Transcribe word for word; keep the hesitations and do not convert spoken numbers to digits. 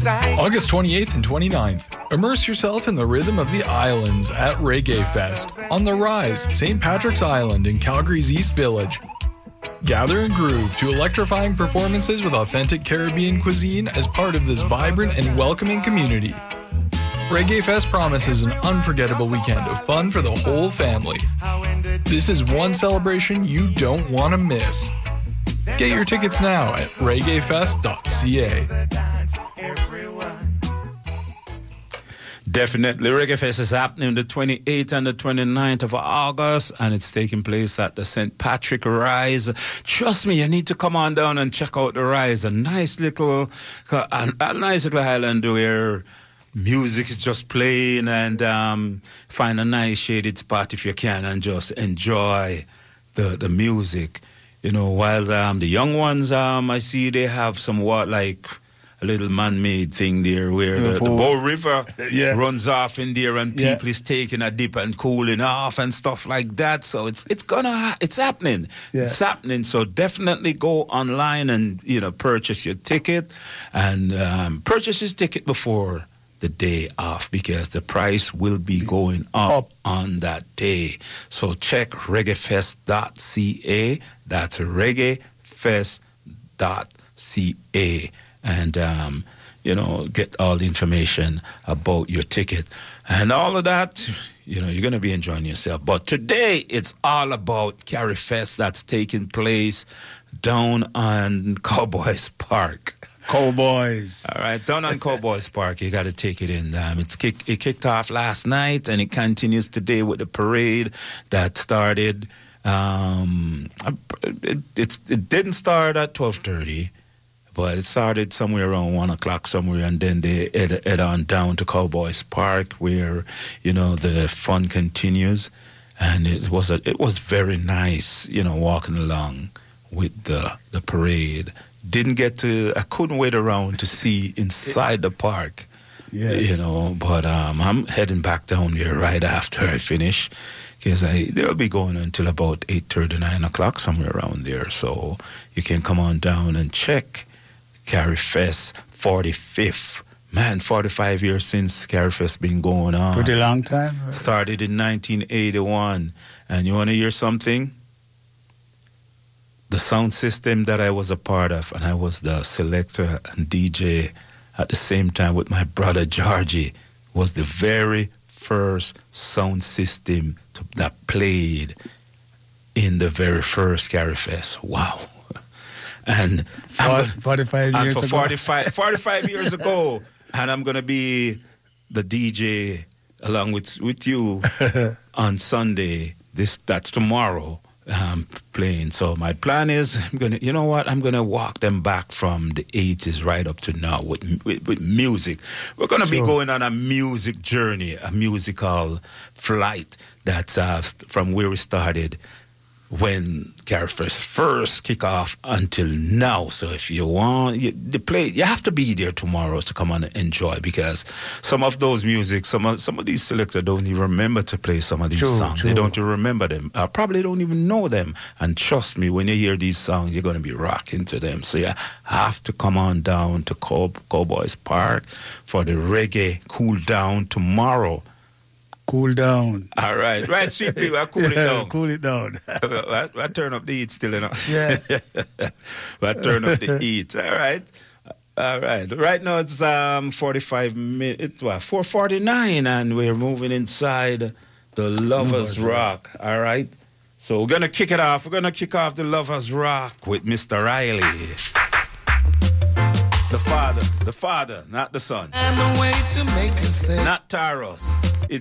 August twenty-eighth and twenty-ninth. Immerse yourself in the rhythm of the islands at Reggae Fest on the Rise, Saint Patrick's Island in Calgary's East Village. Gather and groove to electrifying performances with authentic Caribbean cuisine as part of this vibrant and welcoming community. Reggae Fest promises an unforgettable weekend of fun for the whole family. This is one celebration you don't want to miss. Get your tickets now at reggae fest dot c a. Definitely, Reggae Fest is happening the twenty-eighth and the twenty-ninth of August, and it's taking place at the Saint Patrick Rise. Trust me, you need to come on down and check out the Rise. A nice little, a, a nice little island where music is just playing, and um, find a nice shaded spot if you can, and just enjoy the the music. You know, while um, the young ones, um, I see they have somewhat like a little man-made thing there where the, the Bow River yeah. runs off in there, and people yeah. is taking a dip and cooling off and stuff like that. So it's it's gonna ha- it's happening. Yeah. It's happening. So definitely go online and, you know, purchase your ticket, and um, purchase your ticket before the day off, because the price will be going up, up. on that day. So check reggae fest dot c a. That's reggae fest dot c a. And, um, you know, get all the information about your ticket. And all of that, you know, you're going to be enjoying yourself. But today, it's all about Carry Fest that's taking place down on Cowboys Park. Cowboys. All right, down on Cowboys Park, you got to take it in. Um, it's kick, it kicked off last night, and it continues today with the parade that started. Um, it, it's, it didn't start at twelve thirty. But it started somewhere around one o'clock somewhere, and then they head, head on down to Cowboys Park, where, you know, the fun continues. And it was a, it was very nice, you know, walking along with the the parade. Didn't get to, I couldn't wait around to see inside the park, yeah. you know. But um, I'm heading back down there right after I finish, because I they'll be going until about eight thirty, nine o'clock, somewhere around there. So you can come on down and check Carry Fest forty-fifth. Man, forty-five years since Carry Fest been going on. Pretty long time. Right? Started in nineteen eighty-one. And you want to hear something? The sound system that I was a part of, and I was the selector and D J at the same time with my brother Georgie, was the very first sound system to, that played in the very first Carry Fest. Wow. And forty-five and years for ago. forty-five, forty-five years ago, and I'm going to be the D J along with with you on Sunday. This that's tomorrow. Um, playing. So my plan is, I'm gonna, you know what? I'm gonna walk them back from the eighties right up to now with with, with music. We're gonna sure. be going on a music journey, a musical flight. That's uh, from where we started when Carry Fest first kick off until now. So if you want you, the play, you have to be there tomorrow to come on and enjoy, because some of those music, some of some of these selectors don't even remember to play some of these true, songs. True. They don't even remember them. Uh, probably don't even know them. And trust me, when you hear these songs, you're going to be rocking to them. So you have to come on down to Cow- Cowboys Park for the reggae cool down tomorrow. Cool down. All right. Right, sweet people, I cool yeah, it down. Cool it down. I, I turn up the heat still, you know. Yeah. I turn up the heat. All right. All right. Right now it's um forty-five minutes, it's what, four forty-nine, and we're moving inside the Lovers Rock. All right. So we're going to kick it off. We're going to kick off the Lovers Rock with Mister Riley. The father, the father, not the son. And the way to make us think. Not Taros.